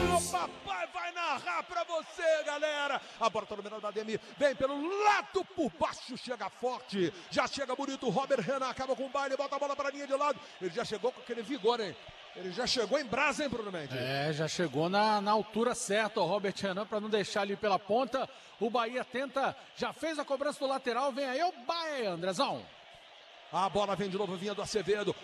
O papai vai narrar pra você, galera. A bola tá no meio do Ademir. Vem pelo lado, por baixo, chega forte. Já chega bonito. Robert Renan acaba com o baile, bota a bola pra linha de lado. Ele já chegou com aquele vigor, hein? Ele já chegou em brasa, hein, Bruno Mendes? Já chegou na altura certa o Robert Renan para não deixar ali pela ponta. O Bahia tenta, já fez a cobrança do lateral. Vem aí o Bahia, Andrezão. A bola vem de novo, vinha do Acevedo.